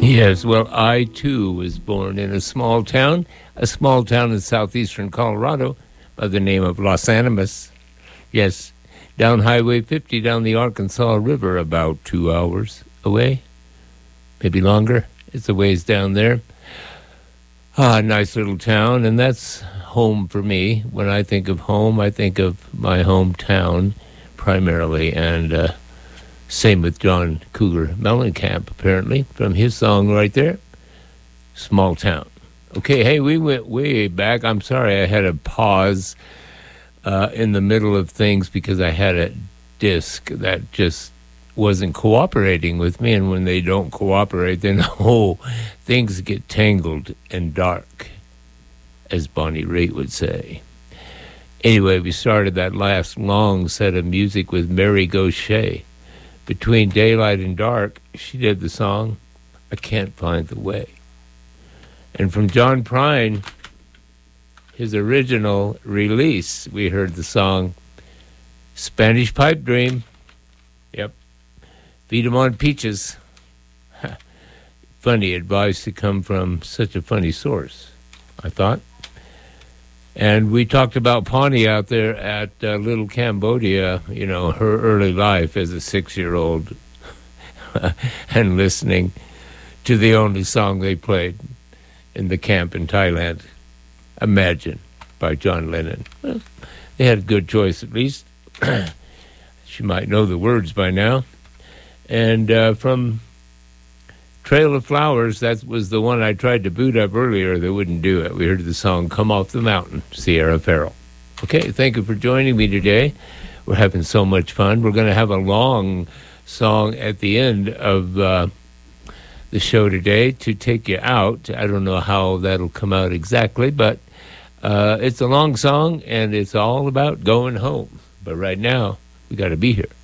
Yes, well, I too was born in a small town in southeastern Colorado by the name of Los Animas. Yes, down Highway 50 down the Arkansas River, about 2 hours away, maybe longer. It's a ways down there. Nice little town, and that's home for me. When I think of home, I think of my hometown primarily, and same with John Cougar Mellencamp, apparently, from his song right there, Small Town. Okay, hey, we went way back. I'm sorry I had a pause in the middle of things because I had a disc that just wasn't cooperating with me, and when they don't cooperate, then, things get tangled and dark, as Bonnie Raitt would say. Anyway, we started that last long set of music with Mary Gauthier. Between Daylight and Dark, she did the song, I Can't Find the Way. And from John Prine, his original release, we heard the song, Spanish Pipe Dream. Yep. Feed 'em on Peaches. Funny advice to come from such a funny source, I thought. And we talked about Pawnee out there at Little Cambodia, you know, her early life as a 6-year-old and listening to the only song they played in the camp in Thailand, Imagine, by John Lennon. Well, they had a good choice at least. She might know the words by now. And from Trail of Flowers, that was the one I tried to boot up earlier. They wouldn't do it. We heard the song Come Off the Mountain, Sierra Farrell. Okay, thank you for joining me today. We're having so much fun. We're going to have a long song at the end of the show today to take you out. I don't know how that'll come out exactly, but it's a long song, and it's all about going home. But right now, we got to be here.